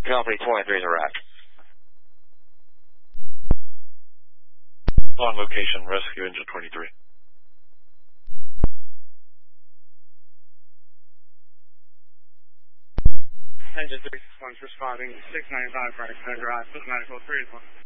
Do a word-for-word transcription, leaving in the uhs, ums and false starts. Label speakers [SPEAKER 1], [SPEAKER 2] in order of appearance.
[SPEAKER 1] Company twenty-three is arrived.
[SPEAKER 2] On location, rescue engine twenty-three.
[SPEAKER 3] Engine three six one's responding, six ninety-five, right, medical three is one.